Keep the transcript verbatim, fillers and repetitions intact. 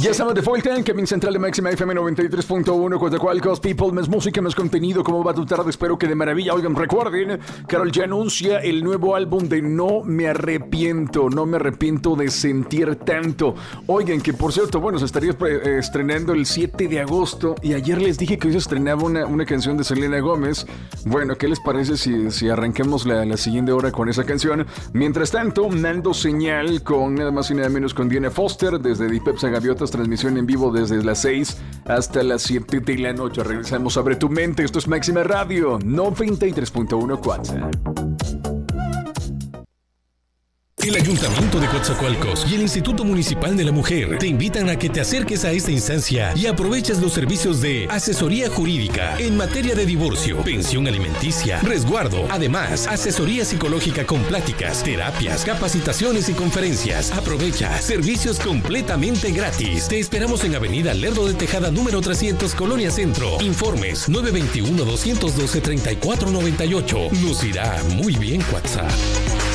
Ya estamos de vuelta en Kevin Central de Máxima F M noventa y tres punto uno. Coatzacoalcos, people, más música, más contenido. ¿Cómo va tu tarde? Espero que de maravilla. Oigan, recuerden, Karol G anuncia el nuevo álbum de No Me Arrepiento. No me arrepiento de sentir tanto. Oigan, que por cierto, bueno, se estaría eh, estrenando el siete de agosto. Y ayer les dije que hoy se estrenaba una, una canción de Selena Gómez. Bueno, ¿qué les parece si, si arranquemos la, la siguiente hora con esa canción? Mientras tanto, Nando Señal con nada más y nada menos con Diana Foster desde Dipepsa Gaviotas, transmisión en vivo desde las seis hasta las siete de la noche. Regresamos. Abre tu mente. Esto es Máxima Radio noventa y tres punto uno Cuatza. El Ayuntamiento de Coatzacoalcos y el Instituto Municipal de la Mujer te invitan a que te acerques a esta instancia y aproveches los servicios de asesoría jurídica en materia de divorcio, pensión alimenticia, resguardo, además asesoría psicológica con pláticas, terapias, capacitaciones y conferencias. Aprovecha servicios completamente gratis. Te esperamos en Avenida Lerdo de Tejada número trescientos, Colonia Centro. Informes nueve dos uno, dos uno dos, tres cuatro nueve ocho. Nos irá muy bien, WhatsApp.